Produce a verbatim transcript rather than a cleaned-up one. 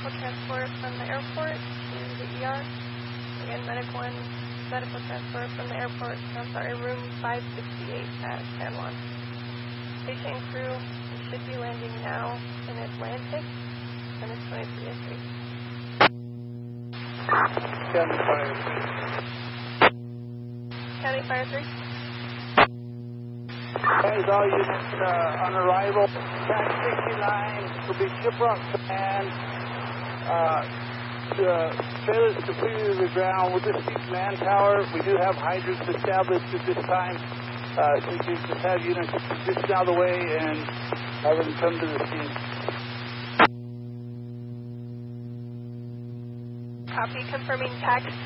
medical transport from the airport to the E R. Again, Medic one, medical transport from the airport, I'm sorry, room five sixty-eight at San Juan. Patient and crew should be landing now in Atlantic, and it's twenty-three oh three. County Fire three. County Fire three. Guys, all units uh, on arrival. Track sixty-nine will be Shiprock Command. Uh, the trailers completed to the ground. We'll just keep manpower. We do have hydrants established at this time. Uh, so we can just have units just out of the way and have them come to the scene. Copy, confirming tax